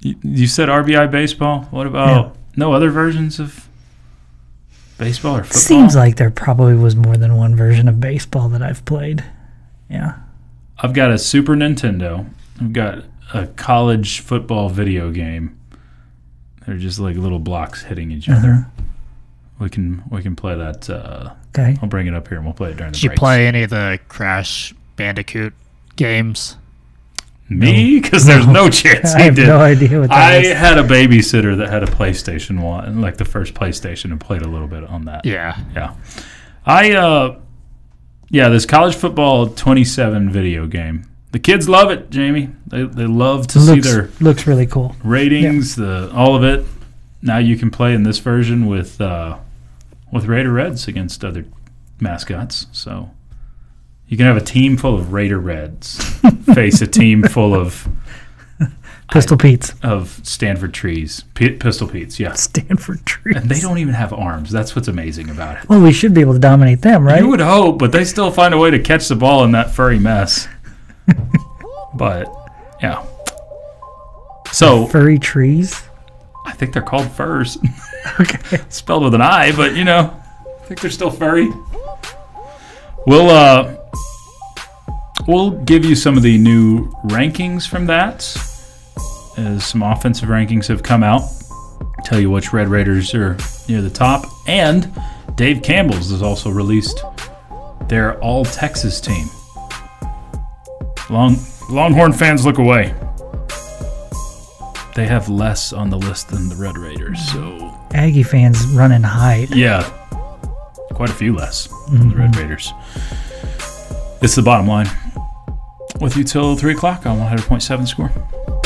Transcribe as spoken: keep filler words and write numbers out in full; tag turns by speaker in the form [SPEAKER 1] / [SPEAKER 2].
[SPEAKER 1] You, you said R B I baseball. What about yeah. no other versions of baseball or football?
[SPEAKER 2] Seems like there probably was more than one version of baseball that I've played. Yeah.
[SPEAKER 1] I've got a Super Nintendo. I've got a college football video game. They're just like little blocks hitting each
[SPEAKER 2] Mm-hmm.
[SPEAKER 1] other. We can we can play that. Uh,
[SPEAKER 2] okay.
[SPEAKER 1] I'll bring it up here and we'll play it during the
[SPEAKER 3] Did
[SPEAKER 1] breaks.
[SPEAKER 3] you play any of the Crash Bandicoot games?
[SPEAKER 1] Me? Because no. there's no chance
[SPEAKER 2] I
[SPEAKER 1] he
[SPEAKER 2] have
[SPEAKER 1] did.
[SPEAKER 2] no idea what that
[SPEAKER 1] I
[SPEAKER 2] is.
[SPEAKER 1] had a babysitter that had a PlayStation one, like the first PlayStation, and played a little bit on that.
[SPEAKER 3] Yeah.
[SPEAKER 1] Yeah. I, uh, yeah, this college football twenty-seven video game. The kids love it, Jamie. They they love to
[SPEAKER 2] looks,
[SPEAKER 1] see their
[SPEAKER 2] looks really cool.
[SPEAKER 1] ratings, yeah. the all of it. Now you can play in this version with uh, with Raider Reds against other mascots. So you can have a team full of Raider Reds face a team full of
[SPEAKER 2] Pistol I, Pete's
[SPEAKER 1] of Stanford Trees, P- Pistol Pete's. Yeah,
[SPEAKER 2] Stanford Trees,
[SPEAKER 1] and they don't even have arms. That's what's amazing about it.
[SPEAKER 2] Well, we should be able to dominate them, right?
[SPEAKER 1] You would hope, but they still find a way to catch the ball in that furry mess. But yeah, so
[SPEAKER 2] furry trees.
[SPEAKER 1] I think they're called furs.
[SPEAKER 2] Okay,
[SPEAKER 1] spelled with an I, but you know, I think they're still furry. We'll uh, we'll give you some of the new rankings from that, as some offensive rankings have come out. Tell you which Red Raiders are near the top, and Dave Campbell's has also released their All Texas team. Long Longhorn fans, look away. They have less on the list than the Red Raiders, so
[SPEAKER 2] Aggie fans running hide.
[SPEAKER 1] Yeah, quite a few less
[SPEAKER 2] mm-hmm.
[SPEAKER 1] than the Red Raiders. It's the bottom line. With you till three o'clock on one hundred point seven Score.